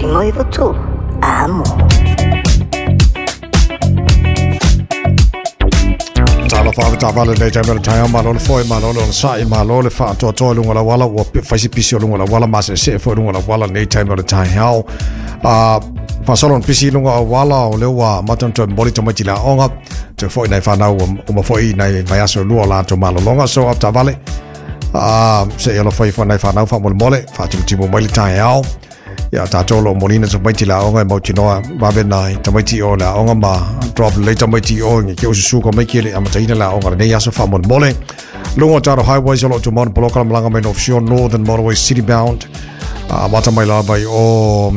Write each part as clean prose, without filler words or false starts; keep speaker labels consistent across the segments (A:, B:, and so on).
A: Kimoivo tu amo.
B: Tala fa ta vale le jamel taya malole foi malole on sai malole fa to lunga la wala wo faisi pisio lunga la wala mas se foi lunga la wala nei jamel taya fa salon pisi lunga wala o le wa matan to boli to machila onga to foi nei fa na o mo foi nei vai aso lu la to malolonga so ta vale se elo foi fa nei fa na fa mole fa timo mole taya ya ta tolo molina to machila onga mo chinoa ba ben nai to machi o la onga ma drop later machi o ngi ke usu ko mekele amatina la onga nei aso fa mole lunga ta highways lo to mon bloka malanga main offshore northern motorway city bound mata mai la bai o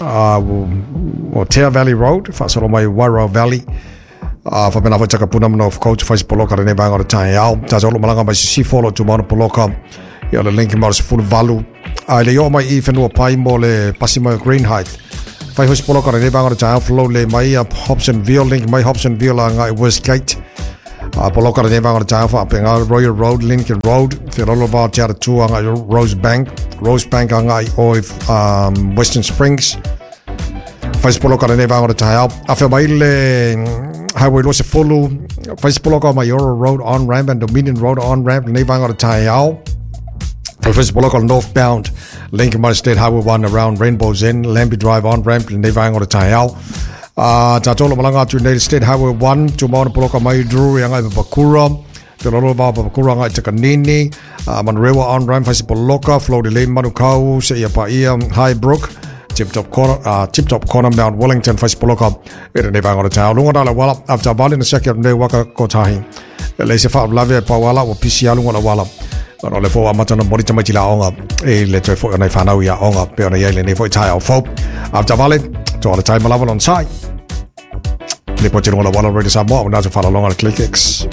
B: Tear Valley Road fa solo mai Warra Valley fa pena fa taka puna of coach fa poloka ne banga o tai au ta solo malanga mai si follow to mon poloka ya le link mars full value le yo mai even o pai mole pasima green height fa hos poloka ne banga o tai flow le mai Hobsonville link mai Hobsonville ngai Westgate poloka ne banga o tai fa penga Royal Road Lincoln Road Ferrolo va tiara tu ngai Rosebank ngai o Western Springs faz poloka ne banga o tai afa mai le highway lo se follow faz poloka mai Road on ramp and Dominion Road on ramp ne banga o tai faz poloka northbound Lincoln Mile State Highway 1 around Rainbow's Inn Lambie Drive on ramp ne banga o tai ta tolo malanga to United State Highway 1 to Mount Poloka mai Drury ngai Bakura te lolo ba Bakura ngai Takanini Manrewa on ramp faz poloka flow de lane Manukau se ia pa ia Highbrook Tip top corner Mount Wellington faz poloka ne banga o tai lunga dala wala after ball in the second ne waka kotahi le se fa lave pa wala o pisia lunga wala no le fo amatana mori tama tila onga le toi fo na fa na ia onga pe ona ile ne fo tai au fo after vale to all the time level on site le po tiro wala ready sa mo na so fa longa click X